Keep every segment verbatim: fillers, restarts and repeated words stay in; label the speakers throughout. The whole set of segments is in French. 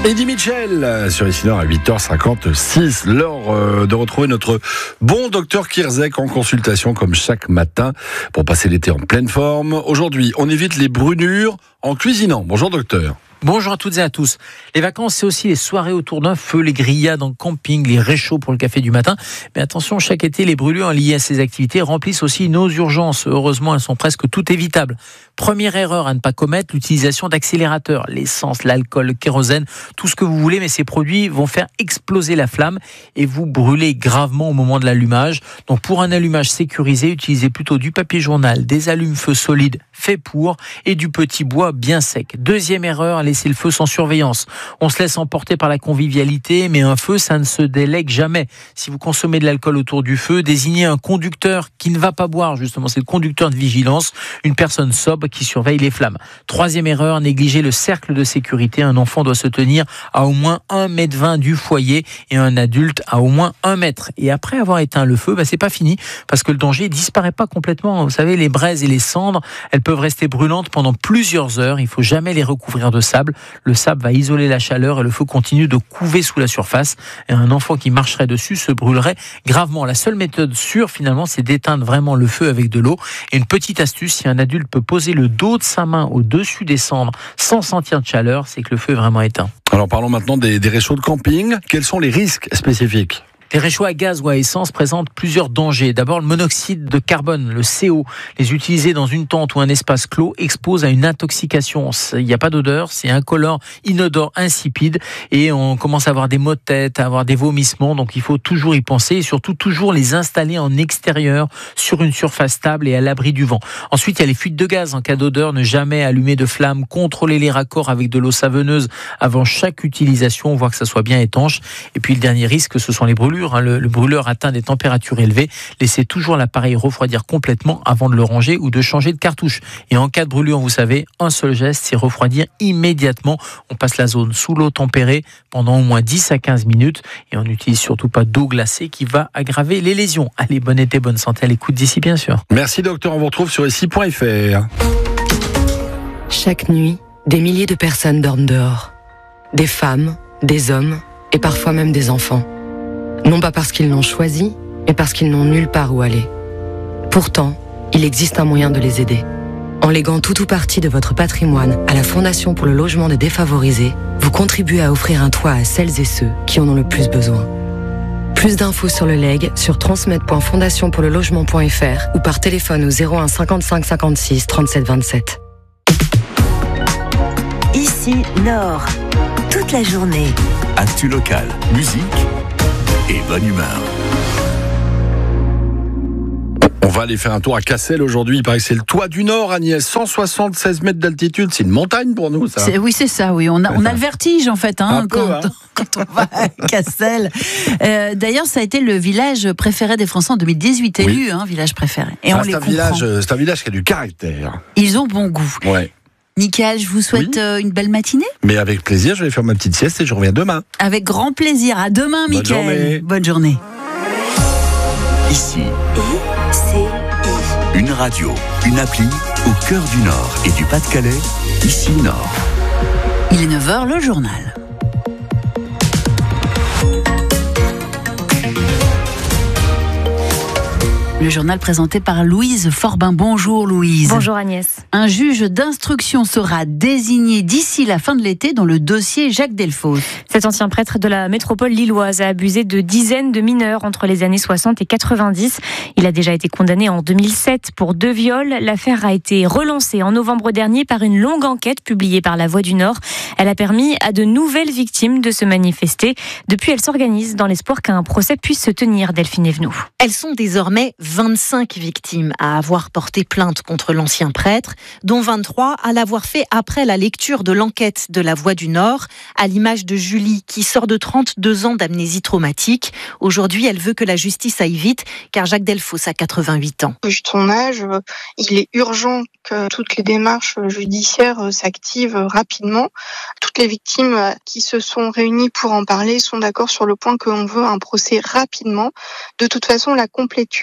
Speaker 1: Eddie Mitchell sur ici Nord à huit heures cinquante-six. L'heure de retrouver notre bon docteur Kierzek en consultation comme chaque matin pour passer l'été en pleine forme. Aujourd'hui, on évite les brûlures en cuisinant. Bonjour docteur.
Speaker 2: Bonjour à toutes et à tous. Les vacances, c'est aussi les soirées autour d'un feu, les grillades en camping, les réchauds pour le café du matin. Mais attention, chaque été, les brûlures liées à ces activités remplissent aussi nos urgences. Heureusement, elles sont presque toutes évitables. Première erreur à ne pas commettre, l'utilisation d'accélérateurs, l'essence, l'alcool, le kérosène, tout ce que vous voulez, mais ces produits vont faire exploser la flamme et vous brûler gravement au moment de l'allumage. Donc pour un allumage sécurisé, utilisez plutôt du papier journal, des allumes-feu solides faits pour et du petit bois bien sec. Deuxième erreur, laisser le feu sans surveillance. On se laisse emporter par la convivialité, mais un feu, ça ne se délègue jamais. Si vous consommez de l'alcool autour du feu, désignez un conducteur qui ne va pas boire, justement, c'est le conducteur de vigilance, une personne sobre qui surveille les flammes. Troisième erreur, négliger le cercle de sécurité. Un enfant doit se tenir à au moins un mètre vingt du foyer et un adulte à au moins un mètre. Et après avoir éteint le feu, bah, c'est pas fini, parce que le danger disparaît pas complètement. Vous savez, les braises et les cendres, elles peuvent rester brûlantes pendant plusieurs heures. Il faut jamais les recouvrir de sable. Le sable va isoler la chaleur et le feu continue de couver sous la surface. Et un enfant qui marcherait dessus se brûlerait gravement. La seule méthode sûre, finalement, c'est d'éteindre vraiment le feu avec de l'eau. Et une petite astuce, si un adulte peut poser le dos de sa main au-dessus des cendres sans sentir de chaleur, c'est que le feu est vraiment éteint.
Speaker 1: Alors parlons maintenant des, des réchauds de camping. Quels sont les risques spécifiques ?
Speaker 2: Les réchauds à gaz ou à essence présentent plusieurs dangers. D'abord, le monoxyde de carbone, le C O. Les utiliser dans une tente ou un espace clos expose à une intoxication. Il n'y a pas d'odeur, c'est incolore, inodore, insipide. Et on commence à avoir des maux de tête, à avoir des vomissements. Donc il faut toujours y penser et surtout toujours les installer en extérieur, sur une surface stable et à l'abri du vent. Ensuite, il y a les fuites de gaz. En cas d'odeur, ne jamais allumer de flamme. Contrôler les raccords avec de l'eau savonneuse avant chaque utilisation, voir que ça soit bien étanche. Et puis le dernier risque, ce sont les brûlures. Le, le brûleur atteint des températures élevées. Laissez toujours l'appareil refroidir complètement avant de le ranger ou de changer de cartouche. Et en cas de brûlure, vous savez, un seul geste, c'est refroidir immédiatement. On passe la zone sous l'eau tempérée pendant au moins dix à quinze minutes et on n'utilise surtout pas d'eau glacée qui va aggraver les lésions. Allez, bon été, bonne santé à l'écoute d'ici, bien sûr.
Speaker 1: Merci docteur, on vous retrouve sur ici point f r.
Speaker 3: Chaque nuit, des milliers de personnes dorment dehors. Des femmes, des hommes et parfois même des enfants. Non pas parce qu'ils l'ont choisi, mais parce qu'ils n'ont nulle part où aller. Pourtant, il existe un moyen de les aider. En léguant tout ou partie de votre patrimoine à la Fondation pour le logement des défavorisés, vous contribuez à offrir un toit à celles et ceux qui en ont le plus besoin. Plus d'infos sur le legs sur transmet point fondation pour le logement point f r ou par téléphone au zéro un cinquante-cinq cinquante-six trente-sept vingt-sept.
Speaker 4: Ici Nord, toute la journée.
Speaker 5: Actu local, musique et bonne humeur.
Speaker 1: On va aller faire un tour à Cassel aujourd'hui. Il paraît que c'est le toit du Nord, Agnès. cent soixante-seize mètres d'altitude. C'est une montagne pour nous, ça.
Speaker 6: C'est, oui, c'est ça, oui. On a, on a le vertige, en fait, hein,
Speaker 1: peu,
Speaker 6: quand,
Speaker 1: hein.
Speaker 6: quand on va à Cassel. Euh, d'ailleurs, ça a été le village préféré des Français en deux mille dix-huit, élu, oui. hein, village préféré. Et
Speaker 1: ah,
Speaker 6: on
Speaker 1: c'est,
Speaker 6: les
Speaker 1: un
Speaker 6: comprend.
Speaker 1: village, c'est un village qui a du caractère.
Speaker 6: Ils ont bon goût.
Speaker 1: Ouais.
Speaker 6: Mickaël, je vous souhaite
Speaker 1: oui.
Speaker 6: une belle matinée.
Speaker 1: Mais avec plaisir, je vais faire ma petite sieste et je reviens demain.
Speaker 6: Avec grand plaisir. À demain,
Speaker 1: Bonne
Speaker 6: Mickaël.
Speaker 1: journée.
Speaker 6: Bonne journée.
Speaker 5: Ici,
Speaker 4: I C I.
Speaker 5: une radio, une appli au cœur du Nord et du Pas-de-Calais. Ici Nord.
Speaker 6: Il est neuf heures, le journal. Le journal présenté par Louise Forbin. Bonjour Louise.
Speaker 7: Bonjour Agnès.
Speaker 6: Un juge d'instruction sera désigné d'ici la fin de l'été dans le dossier Jacques Delfos.
Speaker 7: Cet ancien prêtre de la métropole lilloise a abusé de dizaines de mineurs entre les années soixante et quatre-vingt-dix. Il a déjà été condamné en deux mille sept pour deux viols. L'affaire a été relancée en novembre dernier par une longue enquête publiée par La Voix du Nord. Elle a permis à de nouvelles victimes de se manifester. Depuis, elle s'organise dans l'espoir qu'un procès puisse se tenir, Delphine Evenou.
Speaker 8: Elles sont désormais vingt-cinq victimes à avoir porté plainte contre l'ancien prêtre, dont vingt-trois à l'avoir fait après la lecture de l'enquête de La Voix du Nord, à l'image de Julie, qui sort de trente-deux ans d'amnésie traumatique. Aujourd'hui, elle veut que la justice aille vite, car Jacques Delfos a quatre-vingt-huit ans.
Speaker 9: Vu son âge, il est urgent que toutes les démarches judiciaires s'activent rapidement. Toutes les victimes qui se sont réunies pour en parler sont d'accord sur le point qu'on veut un procès rapidement. De toute façon, la complétude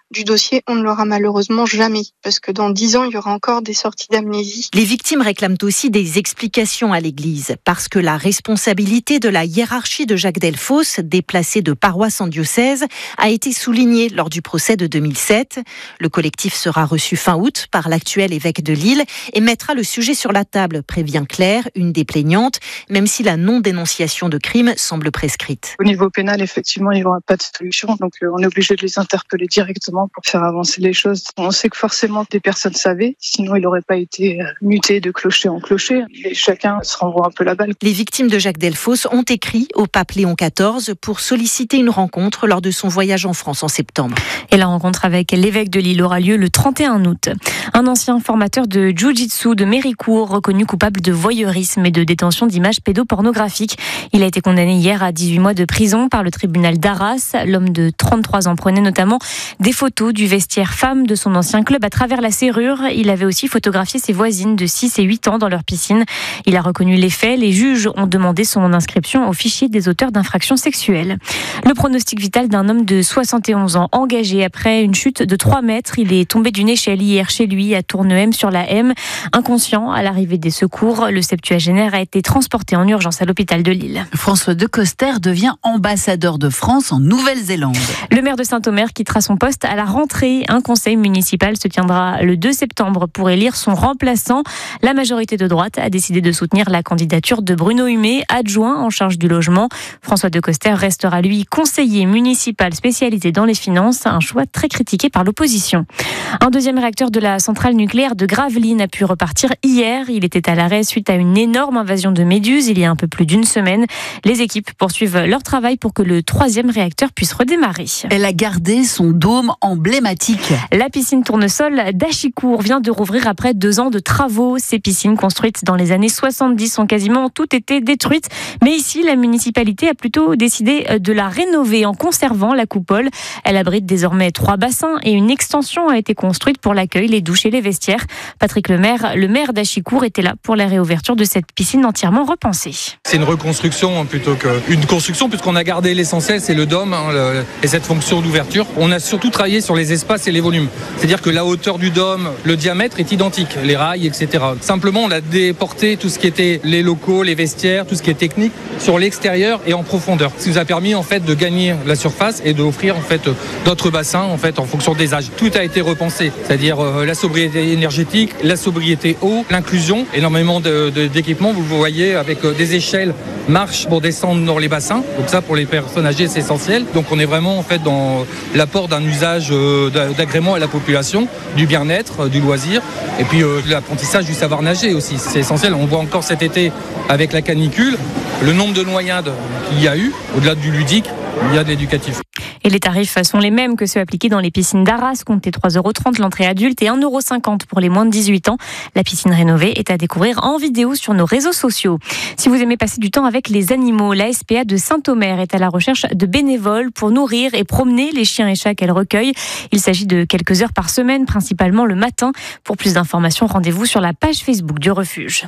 Speaker 9: du dossier, on ne l'aura malheureusement jamais, parce que dans dix ans, il y aura encore des sorties d'amnésie.
Speaker 8: Les victimes réclament aussi des explications à l'Église, parce que la responsabilité de la hiérarchie de Jacques Delfosse, déplacé de paroisse en diocèse, a été soulignée lors du procès de deux mille sept. Le collectif sera reçu fin août par l'actuel évêque de Lille et mettra le sujet sur la table, prévient Claire, une des plaignantes, même si la non-dénonciation de crime semble prescrite.
Speaker 10: Au niveau pénal, effectivement, il n'y aura pas de solution, donc euh, on est obligé de les interpeller directement pour faire avancer les choses. On sait que forcément des personnes savaient, sinon il n'aurait pas été muté de clocher en clocher, et chacun se renvoie un peu la balle.
Speaker 8: Les victimes de Jacques Delfosse ont écrit au pape Léon quatorze pour solliciter une rencontre lors de son voyage en France en septembre.
Speaker 7: Et la rencontre avec l'évêque de Lille aura lieu le trente et un août. Un ancien formateur de jiu-jitsu de Méricourt, reconnu coupable de voyeurisme et de détention d'images pédopornographiques. Il a été condamné hier à dix-huit mois de prison par le tribunal d'Arras. L'homme de trente-trois ans prenait notamment des photos du vestiaire femme de son ancien club à travers la serrure. Il avait aussi photographié ses voisines de six et huit ans dans leur piscine. Il a reconnu les faits. Les juges ont demandé son inscription au fichier des auteurs d'infractions sexuelles. Le pronostic vital d'un homme de soixante et onze ans engagé après une chute de trois mètres. Il est tombé d'une échelle hier chez lui à Tournehem sur la M. Inconscient à l'arrivée des secours, le septuagénaire a été transporté en urgence à l'hôpital de Lille.
Speaker 6: François Decoster devient ambassadeur de France en Nouvelle-Zélande.
Speaker 7: Le maire de Saint-Omer quittera son poste à la rentrée. Un conseil municipal se tiendra le deux septembre pour élire son remplaçant. La majorité de droite a décidé de soutenir la candidature de Bruno Humé, adjoint en charge du logement. François Decoster restera lui conseiller municipal spécialisé dans les finances, un choix très critiqué par l'opposition. Un deuxième réacteur de la centrale nucléaire de Gravelines a pu repartir hier. Il était à l'arrêt suite à une énorme invasion de méduses il y a un peu plus d'une semaine. Les équipes poursuivent leur travail pour que le troisième réacteur puisse redémarrer.
Speaker 6: Elle a gardé son dôme emblématique.
Speaker 7: La piscine tournesol d'Achicourt vient de rouvrir après deux ans de travaux. Ces piscines construites dans les années soixante-dix ont quasiment toutes été détruites. Mais ici, la municipalité a plutôt décidé de la rénover en conservant la coupole. Elle abrite désormais trois bassins et une extension a été construite pour l'accueil, les douches et les vestiaires. Patrick Lemaire, le maire d'Achicourt, était là pour la réouverture de cette piscine entièrement repensée.
Speaker 11: C'est une reconstruction plutôt qu'une construction, puisqu'on a gardé l'essentiel, c'est le dôme hein, le, et cette fonction d'ouverture. On a surtout travaillé sur les espaces et les volumes. C'est-à-dire que la hauteur du dôme, le diamètre est identique, les rails, et cetera. Simplement, on a déporté tout ce qui était les locaux, les vestiaires, tout ce qui est technique sur l'extérieur et en profondeur. Ce qui nous a permis en fait de gagner la surface et d'offrir en fait d'autres bassins en fait en fonction des âges. Tout a été repensé, c'est-à-dire euh, la sobriété énergétique, la sobriété eau, l'inclusion, énormément de, de, d'équipements. Vous le voyez avec euh, des échelles, marches pour descendre dans les bassins. Donc ça, pour les personnes âgées, c'est essentiel. Donc on est vraiment en fait dans l'apport d'un usage euh, d'agrément à la population, du bien-être, euh, du loisir, et puis euh, l'apprentissage du savoir nager aussi. C'est essentiel. On voit encore cet été avec la canicule le nombre de noyades qu'il y a eu, au-delà du ludique, il y a de l'éducatif.
Speaker 7: Et les tarifs sont les mêmes que ceux appliqués dans les piscines d'Arras, comptez trois euros trente l'entrée adulte et un euro cinquante pour les moins de dix-huit ans. La piscine rénovée est à découvrir en vidéo sur nos réseaux sociaux. Si vous aimez passer du temps avec les animaux, la S P A de Saint-Omer est à la recherche de bénévoles pour nourrir et promener les chiens et chats qu'elle recueille. Il s'agit de quelques heures par semaine, principalement le matin. Pour plus d'informations, rendez-vous sur la page Facebook du refuge.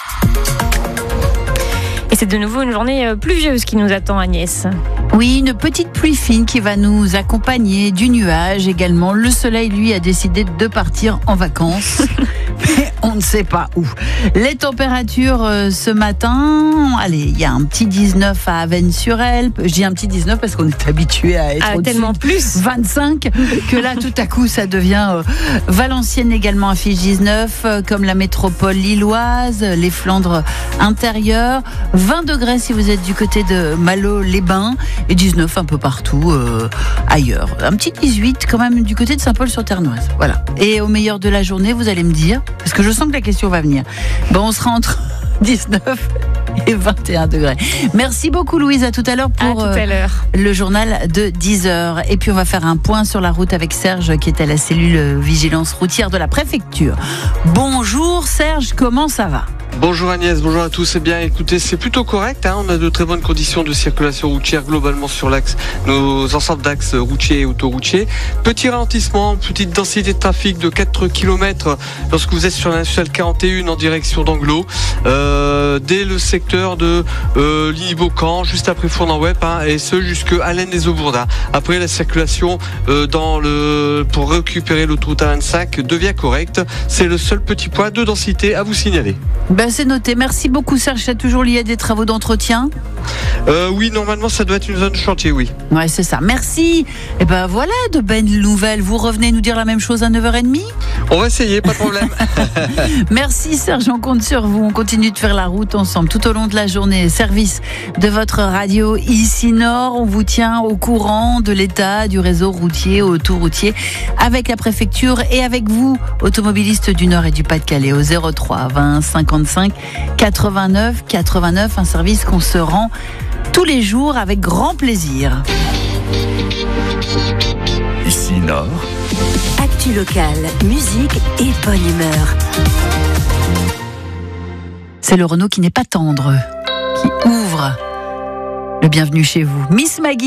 Speaker 7: Et c'est de nouveau une journée pluvieuse qui nous attend, Agnès.
Speaker 6: Oui, une petite pluie fine qui va nous accompagner, du nuage également. Le soleil, lui, a décidé de partir en vacances. Mais on ne sait pas où. Les températures euh, ce matin, allez, il y a un petit dix-neuf à Avesnes-sur-Helpe. Je dis un petit dix-neuf parce qu'on est habitué à être
Speaker 7: ah, tellement plus
Speaker 6: vingt-cinq, que là, tout à coup, ça devient euh, Valenciennes également affiche dix-neuf, euh, comme la métropole lilloise, les Flandres intérieures. vingt degrés si vous êtes du côté de Malo-les-Bains et dix-neuf un peu partout euh, ailleurs. Un petit dix-huit quand même du côté de Saint-Paul-sur-Ternoise. Voilà. Et au meilleur de la journée, vous allez me dire, parce que je sens que la question va venir. Bon, on sera entre dix-neuf et vingt et un degrés. Merci beaucoup Louise, à tout à l'heure pour
Speaker 7: à tout à l'heure.
Speaker 6: Euh, le journal de dix heures. Et puis on va faire un point sur la route avec Serge qui est à la cellule vigilance routière de la préfecture. Bonjour Serge, comment ça va ?
Speaker 12: Bonjour Agnès, bonjour à tous. Eh bien écoutez, c'est plutôt correct, hein. On a de très bonnes conditions de circulation routière globalement sur l'axe, nos ensembles d'axes routiers et autoroutiers. Petit ralentissement, petite densité de trafic de quatre kilomètres lorsque vous êtes sur la nationale quarante et un en direction d'Anglo, euh, dès le secteur de euh, Ligny-Beaucamp, juste après Fournan-Web, hein, et ce jusque Allen-les-Aubourdins. Après la circulation euh, dans le pour récupérer l'autoroute A vingt-cinq devient correcte. C'est le seul petit point de densité à vous signaler.
Speaker 6: Ben, c'est noté. Merci beaucoup Serge. C'est toujours lié à des travaux d'entretien?
Speaker 12: euh, Oui, normalement ça doit être une zone de chantier, oui.
Speaker 6: Ouais, c'est ça. Merci. Et ben voilà, de belles nouvelles. Vous revenez nous dire la même chose à neuf heures trente?
Speaker 12: On va essayer, pas de problème.
Speaker 6: Merci Serge, on compte sur vous. On continue de faire la route ensemble tout au long de la journée. Service de votre radio ici Nord. On vous tient au courant de l'état du réseau routier, autoroutier, avec la préfecture et avec vous, automobilistes du Nord et du Pas-de-Calais, au zéro trois vingt cinquante-cinq quatre-vingt-neuf quatre-vingt-neuf. Un service qu'on se rend tous les jours avec grand plaisir.
Speaker 5: Ici Nord.
Speaker 4: Actu locale, musique et bonne humeur.
Speaker 6: C'est le Renault qui n'est pas tendre, qui ouvre le bienvenu chez vous. Miss Maggie.